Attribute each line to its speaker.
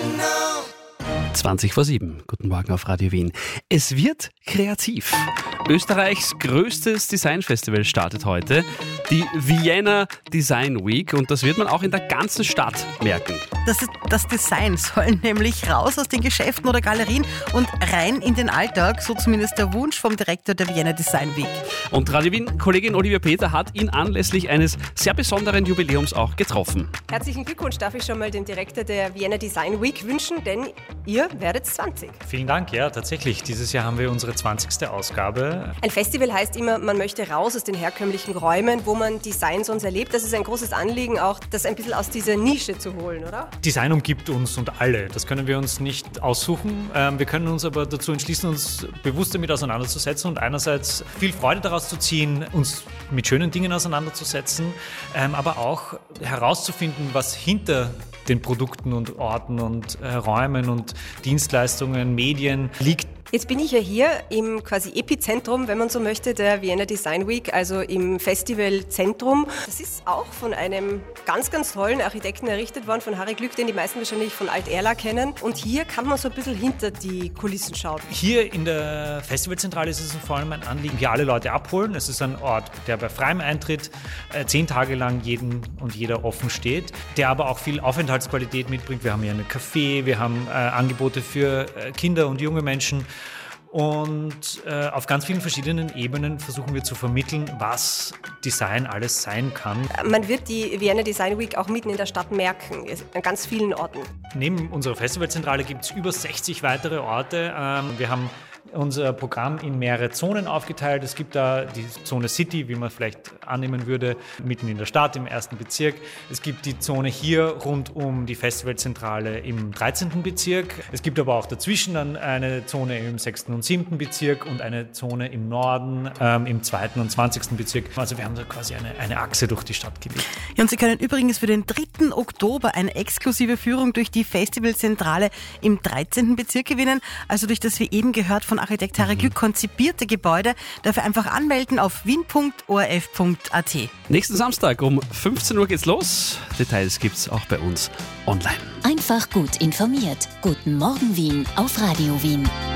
Speaker 1: 7:20. Guten Morgen auf Radio Wien. Es wird kreativ. Österreichs größtes Designfestival startet heute, die Vienna Design Week, und das wird man auch in der ganzen Stadt merken.
Speaker 2: Das Design soll nämlich raus aus den Geschäften oder Galerien und rein in den Alltag, so zumindest der Wunsch vom Direktor der Vienna Design Week.
Speaker 1: Und Radio Wien-Kollegin Olivia Peter hat ihn anlässlich eines sehr besonderen Jubiläums auch getroffen.
Speaker 3: Herzlichen Glückwunsch darf ich schon mal den Direktor der Vienna Design Week wünschen, denn ihr werdet 20.
Speaker 4: Vielen Dank, ja, tatsächlich. Dieses Jahr haben wir unsere 20. Ausgabe.
Speaker 3: Ein Festival heißt immer, man möchte raus aus den herkömmlichen Räumen, wo man Design sonst erlebt. Das ist ein großes Anliegen, auch das ein bisschen aus dieser Nische zu holen, oder?
Speaker 4: Design umgibt uns und alle. Das können wir uns nicht aussuchen. Wir können uns aber dazu entschließen, uns bewusst damit auseinanderzusetzen und einerseits viel Freude daraus zu ziehen, uns mit schönen Dingen auseinanderzusetzen, aber auch herauszufinden, was hinter den Produkten und Orten und Räumen und Dienstleistungen, Medien liegt.
Speaker 3: Jetzt bin ich ja hier im quasi Epizentrum, wenn man so möchte, der Vienna Design Week, also im Festivalzentrum. Das ist auch von einem ganz, ganz tollen Architekten errichtet worden, von Harry Glück, den die meisten wahrscheinlich von Alt-Erla kennen. Und hier kann man so ein bisschen hinter die Kulissen schauen.
Speaker 4: Hier in der Festivalzentrale ist es vor allem ein Anliegen, hier alle Leute abholen. Es ist ein Ort, der bei freiem Eintritt 10 Tage lang jeden und jeder offen steht, der aber auch viel Aufenthaltsqualität mitbringt. Wir haben hier einen Café, wir haben Angebote für Kinder und junge Menschen. Und auf ganz vielen verschiedenen Ebenen versuchen wir zu vermitteln, was Design alles sein kann.
Speaker 3: Man wird die Vienna Design Week auch mitten in der Stadt merken, an ganz vielen Orten.
Speaker 4: Neben unserer Festivalzentrale gibt es über 60 weitere Orte. Wir haben unser Programm in mehrere Zonen aufgeteilt. Es gibt da die Zone City, wie man vielleicht annehmen würde, mitten in der Stadt, im 1. Bezirk. Es gibt die Zone hier rund um die Festivalzentrale im 13. Bezirk. Es gibt aber auch dazwischen dann eine Zone im 6. und 7. Bezirk und eine Zone im Norden, im 2. und 20. Bezirk. Also wir haben da quasi eine Achse durch die Stadt gelegt.
Speaker 2: Ja, und Sie können übrigens für den 3. Oktober eine exklusive Führung durch die Festivalzentrale im 13. Bezirk gewinnen. Also durch das, wie eben gehört, von Architekt Harry Glück konzipierte Gebäude. Dafür einfach anmelden auf wien.orf.at.
Speaker 1: Nächsten Samstag um 15 Uhr geht's los. Details gibt's auch bei uns online.
Speaker 5: Einfach gut informiert. Guten Morgen Wien auf Radio Wien.